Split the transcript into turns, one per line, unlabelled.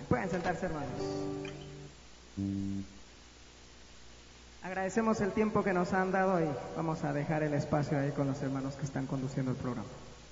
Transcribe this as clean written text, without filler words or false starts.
Pueden sentarse, hermanos. Agradecemos el tiempo que nos han dado y vamos a dejar el espacio ahí con los hermanos que están conduciendo el programa.